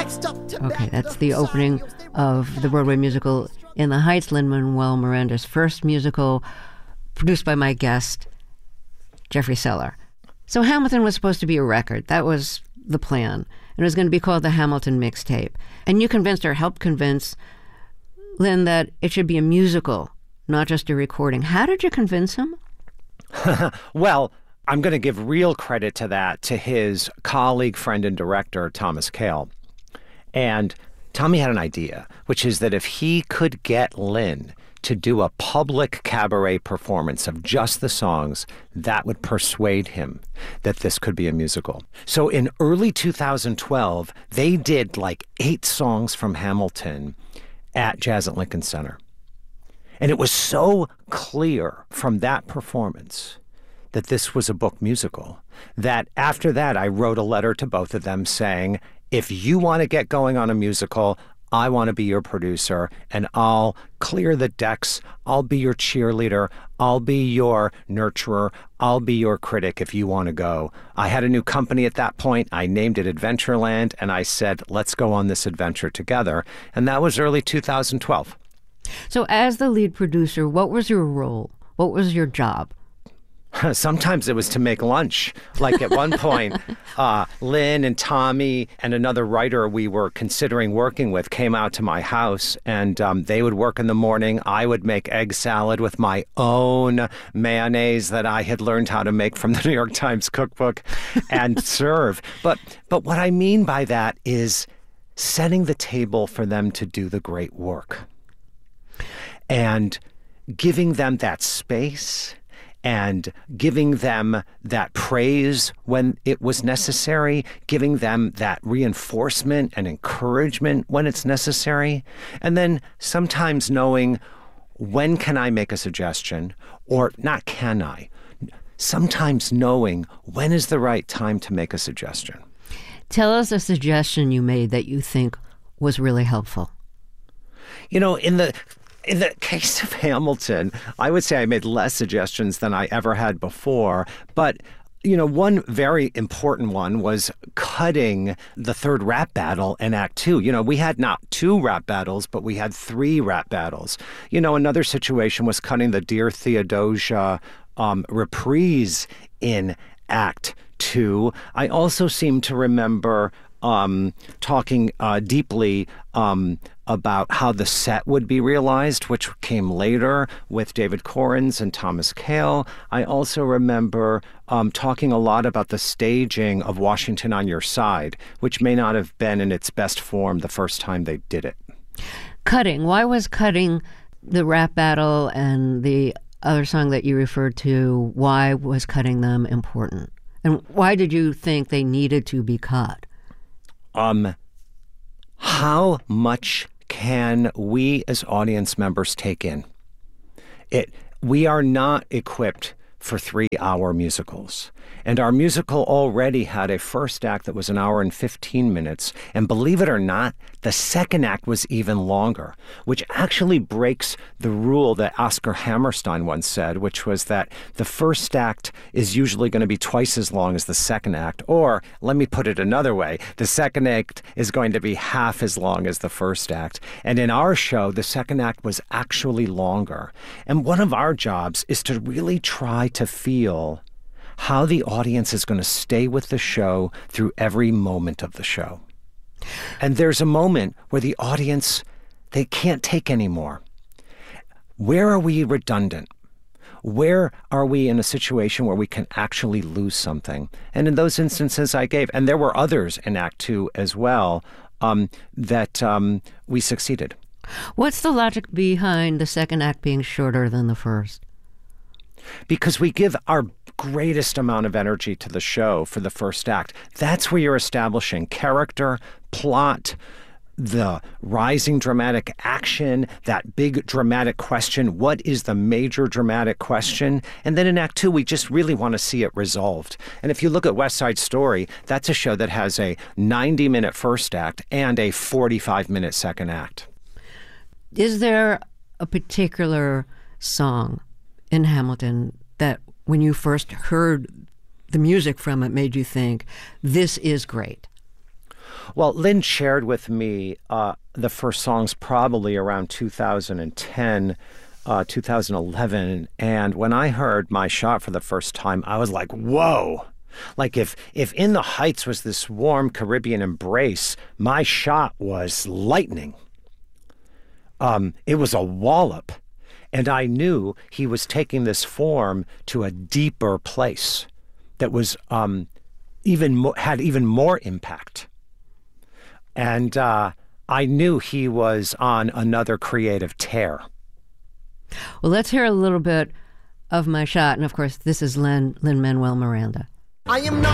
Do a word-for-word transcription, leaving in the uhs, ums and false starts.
Okay, that's the opening of the Broadway musical In the Heights, Lin-Manuel Miranda's first musical, produced by my guest, Jeffrey Seller. So Hamilton was supposed to be a record. That was the plan. And it was going to be called the Hamilton Mixtape. And you convinced or helped convince Lin that it should be a musical, not just a recording. How did you convince him? Well, I'm going to give real credit to that to his colleague, friend, and director, Thomas Kail. And Tommy had an idea, which is that if he could get Lin to do a public cabaret performance of just the songs, that would persuade him that this could be a musical. So in early two thousand twelve, they did like eight songs from Hamilton at Jazz at Lincoln Center. And it was so clear from that performance that this was a book musical that after that, I wrote a letter to both of them saying, if you want to get going on a musical, I want to be your producer, and I'll clear the decks. I'll be your cheerleader. I'll be your nurturer. I'll be your critic if you want to go. I had a new company at that point. I named it Adventureland, and I said, let's go on this adventure together. And that was early two thousand twelve. So as the lead producer, what was your role? What was your job? Sometimes it was to make lunch. Like at one point, uh, Lin and Tommy and another writer we were considering working with came out to my house, and um, they would work in the morning. I would make egg salad with my own mayonnaise that I had learned how to make from the New York Times cookbook and serve. But but what I mean by that is setting the table for them to do the great work and giving them that space and giving them that praise when it was necessary, giving them that reinforcement and encouragement when it's necessary, and then sometimes knowing when can I make a suggestion, or not can I, sometimes knowing when is the right time to make a suggestion. Tell us a suggestion you made that you think was really helpful. You know, in the In the case of Hamilton, I would say I made less suggestions than I ever had before. But, you know, one very important one was cutting the third rap battle in Act Two. You know, we had not two rap battles, but we had three rap battles. You know, another situation was cutting the Dear Theodosia um, reprise in Act Two. I also seem to remember um, talking uh, deeply um, about how the set would be realized, which came later with David Korins and Thomas Kail. I also remember um, talking a lot about the staging of Washington on Your Side, which may not have been in its best form the first time they did it. Cutting. Why was cutting the rap battle and the other song that you referred to, why was cutting them important? And why did you think they needed to be cut? Um, how much can we as audience members take in? It we are not equipped for three-hour musicals. And our musical already had a first act that was an hour and fifteen minutes. And believe it or not, the second act was even longer, which actually breaks the rule that Oscar Hammerstein once said, which was that the first act is usually going to be twice as long as the second act. Or, let me put it another way, the second act is going to be half as long as the first act. And in our show, the second act was actually longer. And one of our jobs is to really try to feel how the audience is going to stay with the show through every moment of the show. And there's a moment where the audience, they can't take anymore. Where are we redundant? Where are we in a situation where we can actually lose something? And in those instances I gave, and there were others in Act Two as well, um, that um, we succeeded. What's the logic behind the second act being shorter than the first? Because we give our greatest amount of energy to the show for the first act. That's where you're establishing character, plot, the rising dramatic action, that big dramatic question. What is the major dramatic question? And then in Act Two, we just really want to see it resolved. And if you look at West Side Story, that's a show that has a ninety-minute first act and a forty-five minute second act. Is there a particular song in Hamilton that when you first heard the music from it made you think, this is great? Well, Lynn shared with me uh, the first songs probably around two thousand ten, uh, two thousand eleven. And when I heard My Shot for the first time, I was like, whoa. Like if, if In the Heights was this warm Caribbean embrace, My Shot was lightning. Um, it was a wallop. And I knew he was taking this form to a deeper place that was um, even mo- had even more impact. And uh, I knew he was on another creative tear. Well, let's hear a little bit of My Shot. And of course, this is Lin, Lin-Manuel Miranda. I am not